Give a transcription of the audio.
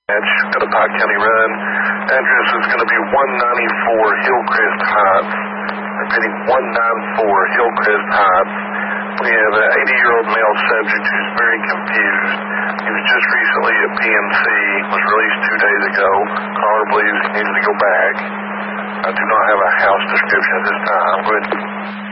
Got a Pike County run. Address is going to be 194 Hillcrest Heights. Repeating, 194 Hillcrest Heights. We have an 80-year-old male subject who's very confused. He was just recently at PMC, was released 2 days ago. Caller believes he needs to go back. I do not have a house description at this time. Go ahead.